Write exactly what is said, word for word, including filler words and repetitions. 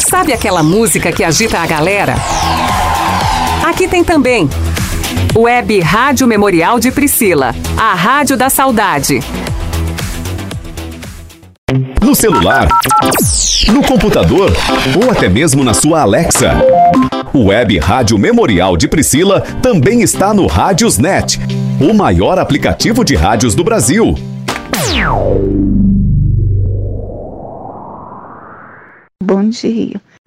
Sabe aquela música que agita a galera? Aqui tem também. Web Rádio Memorial de Priscila, a rádio da saudade. No celular, no computador ou até mesmo na sua Alexa. O Web Rádio Memorial de Priscila também está no Rádiosnet, o maior aplicativo de rádios do Brasil. Bom dia.